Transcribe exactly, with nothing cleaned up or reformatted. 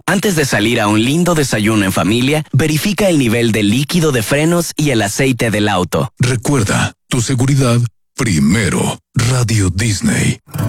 Antes de salir a un lindo desayuno en familia, verifica el nivel de líquido de frenos y el aceite del auto. Recuerda, tu seguridad primero. Radio Disney.